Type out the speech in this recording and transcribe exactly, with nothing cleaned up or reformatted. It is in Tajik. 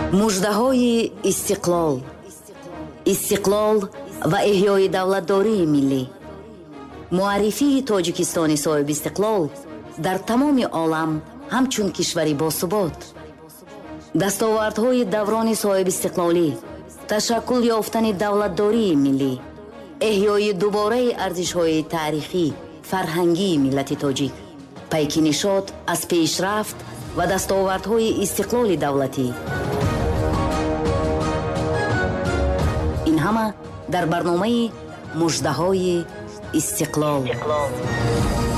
муждаҳои истиқлол, истиқлол ва эҳёи давлатдории миллӣ. муаррифии тоҷикистони соҳиби истиқлол дар тамоми олам ҳамчун кишвари босубот. дастовардҳои даврони соҳиби истиқлолӣ, ташаккул ёфтани давлатдории миллӣ, эҳёи дубораи арзишҳои таърихӣ, фарҳангии миллати тоҷик, пайки нишод аз пешрафт ва дастовардҳои истиқлоли давлатӣ. ин ҳама дар барномаи муждаҳои истиқлол.